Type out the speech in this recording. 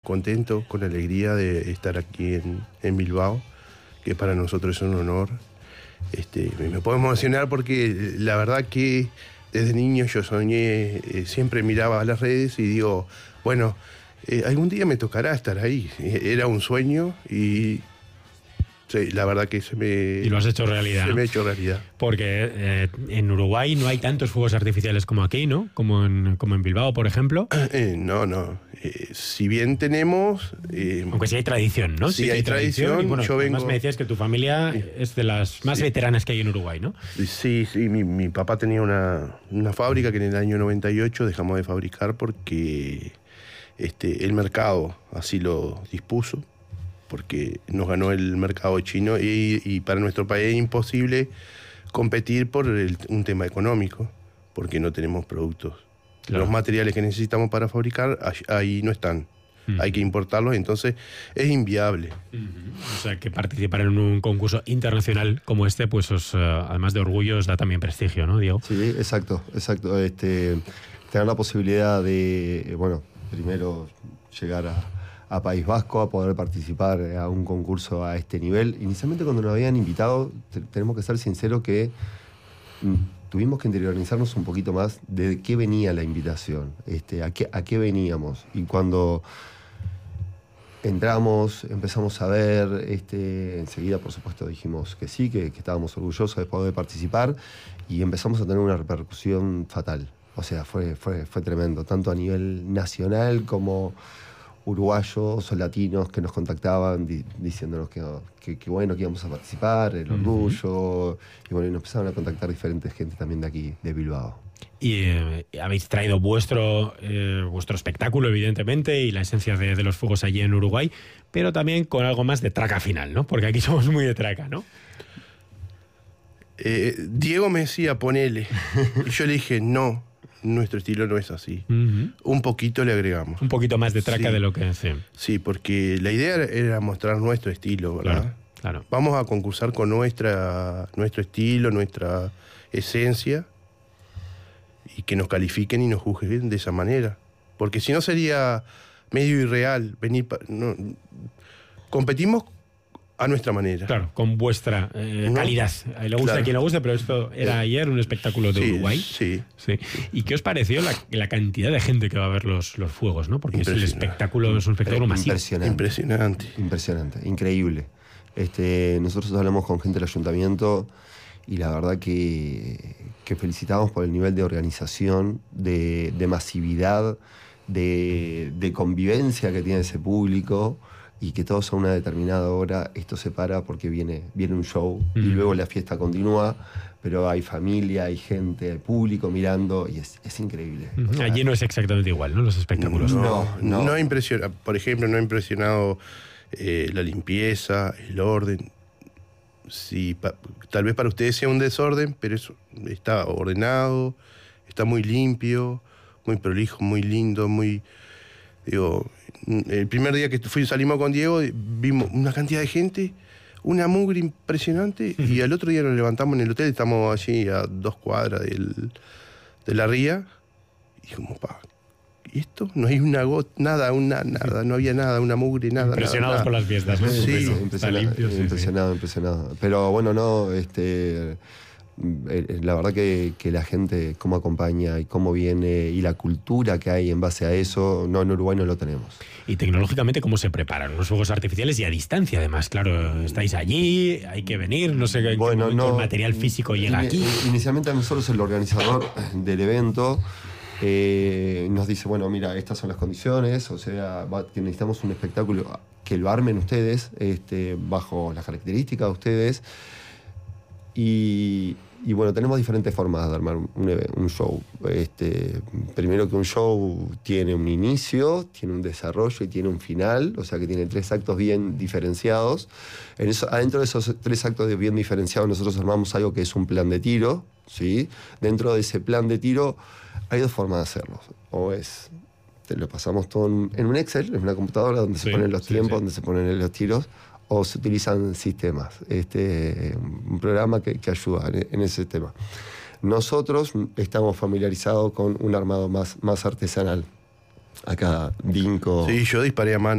Contento, con alegría de estar aquí en Bilbao, que para nosotros es un honor. Me puedo emocionar porque la verdad que desde niño yo soñé, siempre miraba a las redes y digo, bueno, algún día me tocará estar ahí. Era un sueño y sí, la verdad que Y lo has hecho realidad. Se me ha hecho realidad. Porque en Uruguay no hay tantos fuegos artificiales como aquí, ¿no? Como en Bilbao, por ejemplo. No. Si bien tenemos... Aunque sí hay tradición, ¿no? Sí hay tradición. Y bueno, yo además me decías que tu familia es de las más veteranas que hay en Uruguay, ¿no? Sí, mi papá tenía una fábrica que en el año 98 dejamos de fabricar porque el mercado así lo dispuso, porque nos ganó el mercado chino y para nuestro país es imposible competir por un tema económico, porque no tenemos productos. Claro. Los materiales que necesitamos para fabricar ahí no están. Hay que importarlos, entonces es inviable. O sea, que participar en un concurso internacional como este, pues además de orgullo, os da también prestigio, ¿no, Diego? Sí, exacto. Tener la posibilidad de, bueno, primero llegar a País Vasco, a poder participar a un concurso a este nivel. Inicialmente cuando nos habían invitado, tenemos que ser sinceros que tuvimos que interiorizarnos un poquito más de qué venía la invitación, a qué veníamos. Y cuando entramos, empezamos a ver, enseguida por supuesto dijimos que sí, que estábamos orgullosos de poder participar y empezamos a tener una repercusión fatal. O sea, fue tremendo, tanto a nivel nacional como uruguayos o latinos que nos contactaban diciéndonos que bueno, que íbamos a participar, el orgullo, y bueno, y nos empezaron a contactar diferentes gente también de aquí, de Bilbao. Y habéis traído vuestro espectáculo, evidentemente, y la esencia de los fuegos allí en Uruguay, pero también con algo más de traca final, ¿no? Porque aquí somos muy de traca, ¿no? Diego me decía, ponele, y yo le dije, no. Nuestro estilo no es así. Un poquito le agregamos. Un poquito más de traca, sí, de lo que hace. Sí, porque la idea era mostrar nuestro estilo, ¿verdad? Claro. Vamos a concursar con nuestro estilo, nuestra esencia, y que nos califiquen y nos juzguen de esa manera. Porque si no sería medio irreal venir... competimos a nuestra manera. Claro, con vuestra calidad. Le gusta a quien le guste, pero esto era ayer un espectáculo de Uruguay. Sí. ¿Y qué os pareció la cantidad de gente que va a ver los fuegos, ¿no? Porque es un espectáculo masivo. Impresionante, increíble. Nosotros hablamos con gente del ayuntamiento y la verdad que felicitamos por el nivel de organización, de masividad, de convivencia que tiene ese público. Y que todos a una determinada hora esto se para porque viene un show y luego la fiesta continúa, pero hay familia, hay gente, hay público mirando y es increíble. O sea, allí no es exactamente igual, ¿no? Los espectáculos. No impresiona. Por ejemplo, no ha impresionado la limpieza, el orden. Sí, tal vez para ustedes sea un desorden, pero eso está ordenado, está muy limpio, muy prolijo, muy lindo, muy... el primer día que salimos con Diego, vimos una cantidad de gente, una mugre impresionante, y al otro día nos levantamos en el hotel, estamos allí a 2 cuadras de la ría, y dijimos, ¿y esto? No hay nada, no había nada, una mugre, nada. Impresionados nada. Con las fiestas, ¿no? Sí, impresionado. Pero bueno, la verdad que la gente cómo acompaña y cómo viene y la cultura que hay en base a eso, en Uruguay no lo tenemos. Y tecnológicamente, ¿cómo se preparan los fuegos artificiales y a distancia además? Claro, estáis allí, hay que venir, no sé en qué momento el material físico llega aquí. Inicialmente nosotros, el organizador del evento, nos dice, bueno, mira, estas son las condiciones, o sea, que necesitamos un espectáculo que lo armen ustedes, bajo las características de ustedes. Y bueno, tenemos diferentes formas de armar un show. Primero que un show tiene un inicio, tiene un desarrollo y tiene un final, o sea que tiene 3 actos bien diferenciados. Adentro de esos 3 actos bien diferenciados nosotros armamos algo que es un plan de tiro, ¿sí? Dentro de ese plan de tiro hay 2 formas de hacerlo. O te lo pasamos todo en un Excel, en una computadora donde se ponen los tiempos, donde se ponen los tiros, o se utilizan sistemas, un programa que ayuda en ese tema. Nosotros estamos familiarizados con un armado más artesanal. Acá Dinko. Sí, yo disparé a mano.